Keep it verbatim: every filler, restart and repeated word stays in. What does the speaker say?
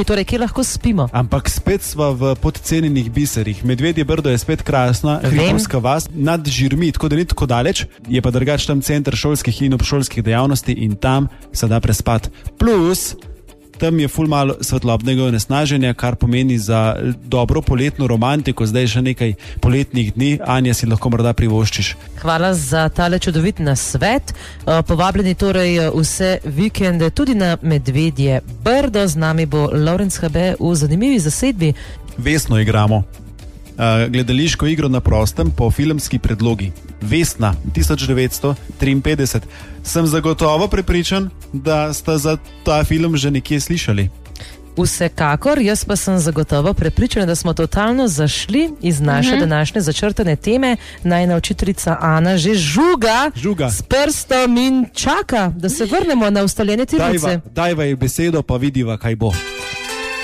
Torej, kje lahko spimo? Ampak spet sva v podcenjenih biserih. Medvedje Brdo je spet krasna, hribovska vas, nad Žirmi, tako da ni tako daleč, je pa drugač tam center šolskih in obšolskih dejavnosti in tam se da prespati. Plus, tam je ful malo svetlobnega onesnaženja, kar pomeni za dobro poletno romantiko, zdaj še nekaj poletnih dni, Anja, si lahko morda privoščiš. Hvala za tale čudovit nasvet. Povabljeni torej vse vikende tudi na Medvedje Brdo. Z nami bo Lovrenc Habe v zanimivi zasedbi. Vesno igramo. Gledališko igro na prostem po filmski predlogi. Vesna, tisoč devetsto triinpetdeset. Sem zagotovo prepričan, da sta za ta film že nekje slišali. Vsekakor, jaz pa sem zagotovo prepričana, da smo totalno zašli iz naše uh-huh. današnje začrtane teme. Najna učiteljica Ana že žuga, žuga s prstom in čaka, da se vrnemo na ustaljene tirnice. Dajva, dajva ji besedo, pa vidiva, kaj bo.